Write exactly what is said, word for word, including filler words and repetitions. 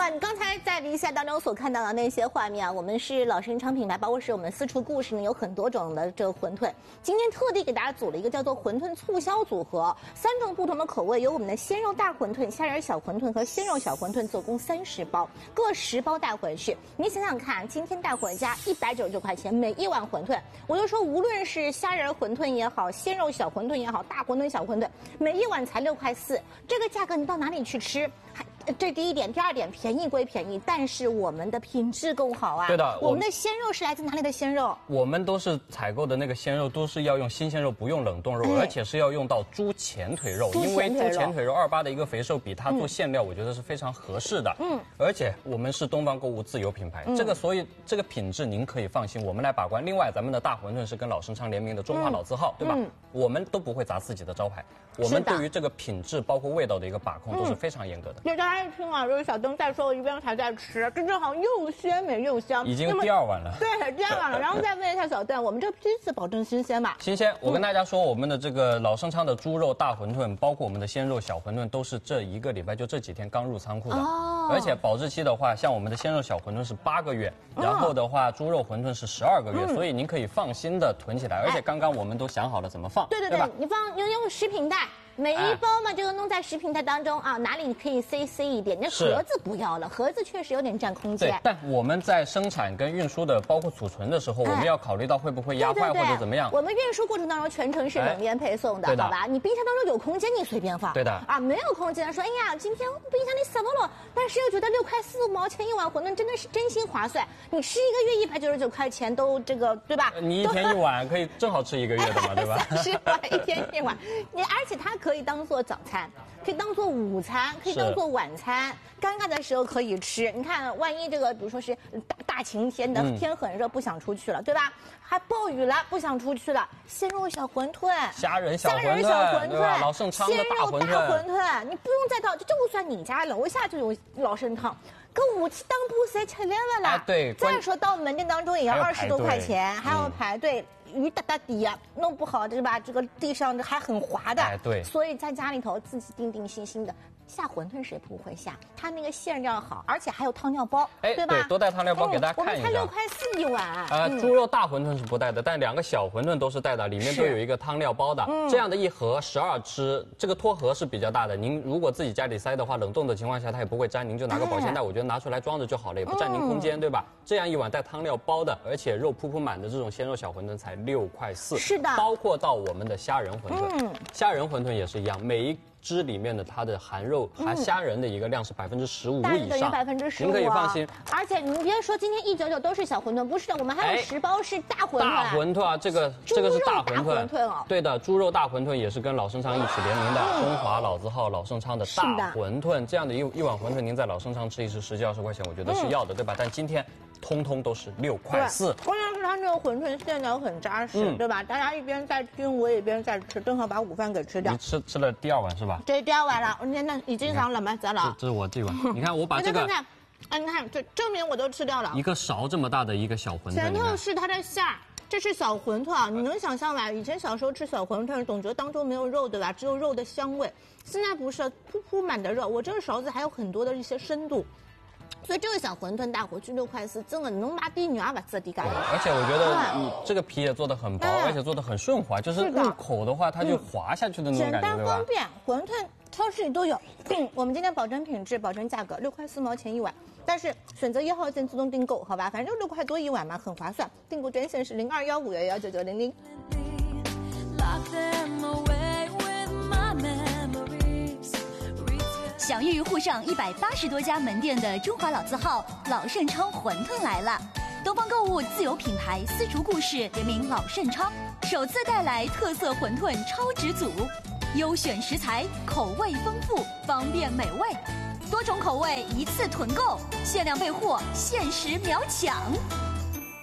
你刚才在比赛当中所看到的那些画面啊，我们是老生昌品牌，包括是我们私厨故事呢，有很多种的这个馄饨。今天特地给大家组了一个叫做馄饨促销组合，三种不同的口味，有我们的鲜肉大馄饨、虾仁小馄饨和鲜肉小馄饨，总共三十包，各十包带回去。你想想看，今天带回家一百九十九块钱每一碗馄饨，我就说无论是虾仁馄饨也好，鲜肉小馄饨也好，大馄饨小馄饨，每一碗才六块四，这个价格你到哪里去吃？还这第一点，第二点，便宜归便宜，但是我们的品质更好啊。 对的， 我们的鲜肉是来自哪里的鲜肉？ 我们都是采购的那个鲜肉，都是要用新鲜肉，不用冷冻肉， 哎、 而且是要用到猪前腿肉，因为猪前腿肉二八的一个肥瘦比它做馅料，我觉得是非常合适的。嗯，而且我们是东方购物自有品牌，嗯、这个所以这个品质您可以放心，我们来把关。另外，咱们的大馄饨是跟老生昌联名的中华老字号，嗯、对吧？嗯、我们都不会砸自己的招牌，我们对于这个品质包括味道的一个把控都是非常严格的。 就大家一听啊，就是小灯在说，我一边还在吃，这正好又鲜美又香。 已经第二碗了。 对，第二碗了。然后再问一下小邓，我们这批次保证新鲜吧？ 新鲜。我跟大家说，我们的这个老生昌的猪肉大馄饨，包括我们的鲜肉小馄饨，都是这一个礼拜就这几天刚入仓库的。哦。而且保质期的话，像我们的鲜肉小馄饨是八个月，然后的话猪肉馄饨是十二个月，嗯、所以您可以放心的囤起来。而且刚刚我们都想好了怎么放。 对对对，对你放用用食品袋。每一包嘛，就弄在食品袋当中啊，哪里可以塞塞一点，那盒子不要了，盒子确实有点占空间。 对，但我们在生产跟运输的，包括储存的时候，我们要考虑到会不会压坏或者怎么样。 我们运输过程当中全程是冷链配送的，好吧？你冰箱当中有空间，你随便放。 对的。 啊，没有空间说，哎呀，今天冰箱里什么了？但是又觉得六块四五毛钱一碗馄饨真的是真心划算。你吃一个月一百九十九块钱都这个对吧？ 你一天一碗可以正好吃一个月的嘛，对吧？ 是吧？一天一碗，你而且它可以当做早餐。可以当做午餐，可以当做晚餐，尴尬的时候可以吃。你看，万一这个，比如说是大大晴天的，嗯、天很热，不想出去了，对吧？还暴雨了，不想出去了，鲜肉小馄饨， 虾仁小馄饨，馄饨老盛昌的大馄饨， 大馄饨，你不用再到，就算你家楼下就有老盛昌。跟武器当铺谁吃连了啦？ 哎，对。 再说到门店当中也要二十多块钱，还要排队，雨哒哒滴呀，弄不好对吧？这个地上还很滑的。 哎，对。 所以在家里头自己定定心心的下馄饨谁不会下？它那个馅料好，而且还有汤料包， 哎， 对吧？ 对，多带汤料包给大家看一下。 我们才六块四一碗。 呃，猪肉大馄饨是不带的，但两个小馄饨都是带的，里面都有一个汤料包的。这样的一盒十二只，这个托盒是比较大的。您如果自己家里塞的话，冷冻的情况下它也不会粘，您就拿个保鲜袋，我觉得拿出来装着就好了，也不占您空间，对吧？这样一碗带汤料包的，而且肉铺铺满的这种鲜肉小馄饨才六块四。 是的， 包括到我们的虾仁馄饨，虾仁馄饨也是一样，每一只里面的它的含肉含虾仁的一个量是百分之十五以上， 百分之十五， 您可以放心。 而且您别说今天一九九都是小馄饨，不是的，我们还有十包是大馄饨。 大馄饨啊，这个这个是大馄饨， 馄饨哦， 对的，猪肉大馄饨也是跟老生昌一起联名的，中华老字号老生昌的大馄饨，这样的一一碗馄饨，您在老生昌吃一吃十几二十块钱，我觉得是要的，对吧？但今天通通都是六块四。 关键是它这个馄饨馅料很扎实，嗯、对吧？大家一边在听，我也一边在吃，正好把午饭给吃掉。 你吃吃了第二碗是吧？ 这第二碗了，我今天已经上了吗？咱了。 这是我这碗，你看我把这个， 啊，你看这正面我都吃掉了， 一个勺这么大的一个小馄饨， 前头是它的馅儿。这是小馄饨啊，你能想象吧？以前小时候吃小馄饨，总觉得当中没有肉，对吧？只有肉的香味。现在不是，铺铺满的肉，我这个勺子还有很多的一些深度。所以这个小馄饨大伙去六块四，真的能把第女儿把自己干。 而且我觉得你这个皮也做的很薄，而且做的很顺滑，就是入口的话它就滑下去的那种感觉， 简单方便。馄饨超市里都有，我们今天保证品质，保证价格，六块四毛钱一碗。但是选择一号线自动订购，好吧，反正六块多一碗嘛，很划算。订购专线是零二幺五幺幺九九零零。 享誉沪上一百八十多家门店的中华老字号老盛昌馄饨来了！东方购物自有品牌私厨故事联名老盛昌，首次带来特色馄饨超值组，优选食材，口味丰富，方便美味，多种口味一次囤购，限量备货，限时秒抢。